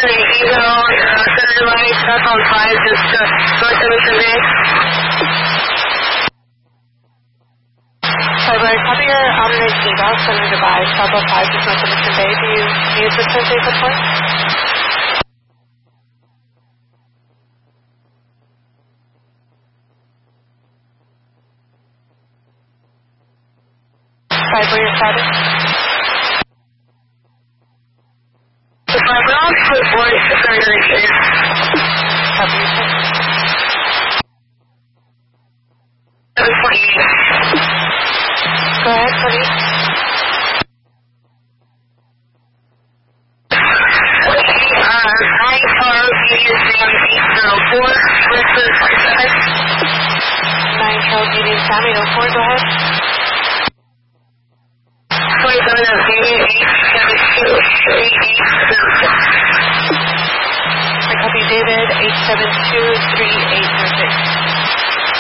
Eagle, Center Light, up on 5, just north of Mission Bay. February, copy your alternate eval, center device, Bravo 5, just north of Mission Bay. Do you use the Thursday report? February, status? The Bravo, split voice, Center Light. Copy your check. 728. Go ahead, please. High car, medium, 804, versus 9 Charles Medium Sam 804, go ahead. 27 of Medium, 872, 3806. I copy David, 872-3806.